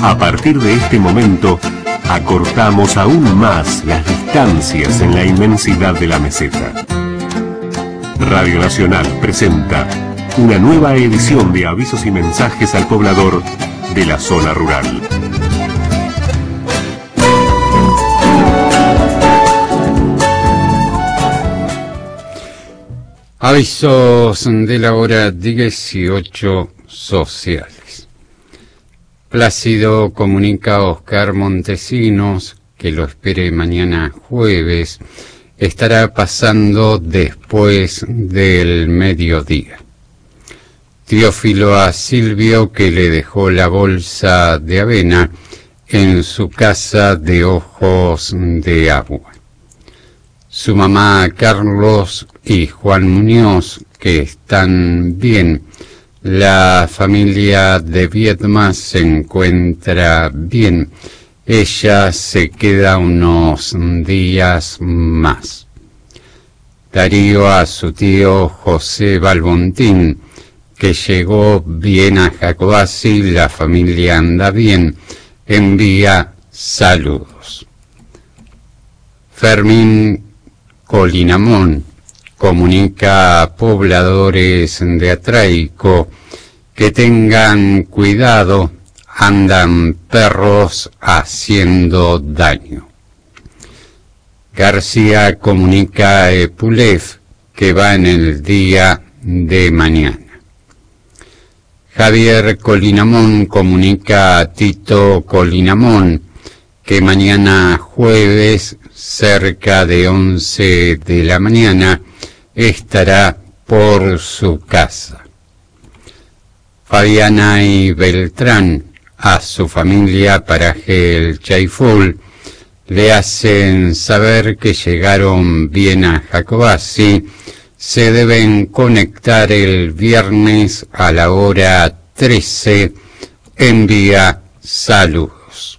A partir de este momento, acortamos aún más las distancias en la inmensidad de la meseta. Radio Nacional presenta una nueva edición de avisos y mensajes al poblador de la zona rural. Avisos de la hora 18 sociales. Plácido comunica a Oscar Montesinos que lo espere mañana jueves. Estará pasando después del mediodía. Teófilo a Silvio que le dejó la bolsa de avena en su casa de Ojos de Agua. Su mamá Carlos y Juan Muñoz que están bien. La familia de Viedma se encuentra bien. Ella se queda unos días más. Darío a su tío José Balbontín, que llegó bien a Jacobasi, la familia anda bien, envía saludos. Fermín Colinamón comunica a pobladores de Atraico que tengan cuidado, andan perros haciendo daño. García comunica a Epulef que va en el día de mañana. Javier Colinamón comunica a Tito Colinamón que mañana jueves, cerca de 11 de la mañana, estará por su casa. Fabiana y Beltrán, a su familia paraje El Chaiful, le hacen saber que llegaron bien a Jacobasi, se deben conectar el viernes a la hora 13, envía saludos.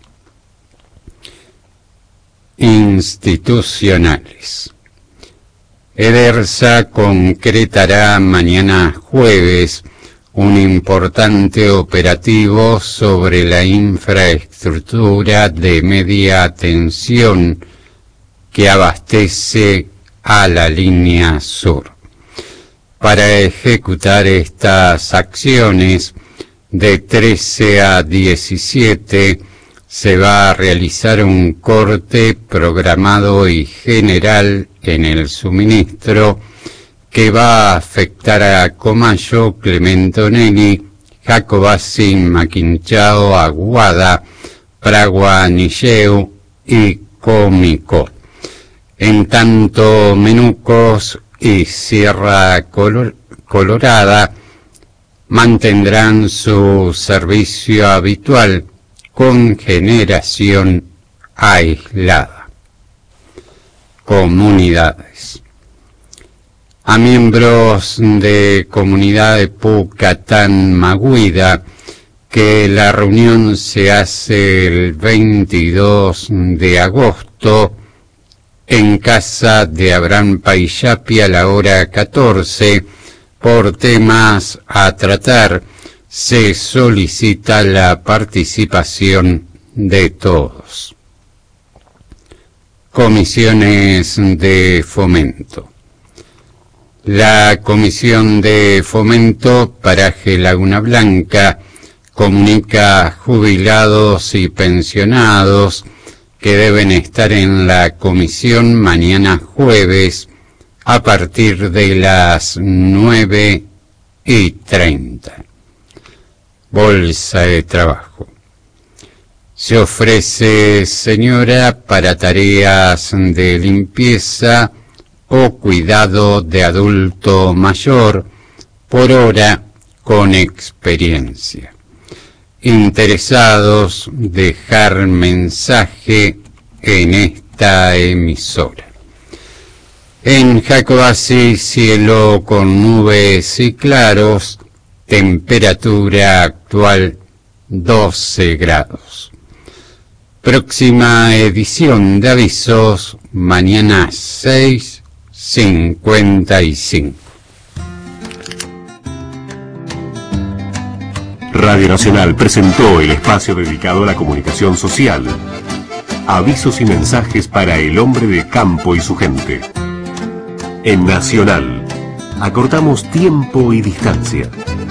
Institucionales. Edersa concretará mañana jueves un importante operativo sobre la infraestructura de media tensión que abastece a la línea sur. Para ejecutar estas acciones, de 13 a 17, se va a realizar un corte programado y general en el suministro que va a afectar a Comayo, Clementonelli, Jacobasi, Maquinchao, Aguada, Pragua, Nilleu y Comico. En tanto, Menucos y Sierra Colorada mantendrán su servicio habitual con generación aislada. Comunidades. A miembros de Comunidad de Pucatán Maguida, que la reunión se hace el 22 de agosto en casa de Abraham Paillapi a la hora 14, por temas a tratar, se solicita la participación de todos. Comisiones de fomento. La Comisión de Fomento Paraje Laguna Blanca comunica a jubilados y pensionados que deben estar en la comisión mañana jueves a partir de las 9:30. Bolsa de trabajo. Se ofrece señora para tareas de limpieza o cuidado de adulto mayor por hora con experiencia. Interesados, dejar mensaje en esta emisora. En Jacobasi, cielo con nubes y claros, temperatura actual 12 grados. Próxima edición de avisos, mañana 6:55. Radio Nacional presentó el espacio dedicado a la comunicación social. Avisos y mensajes para el hombre de campo y su gente. En Nacional, acortamos tiempo y distancia.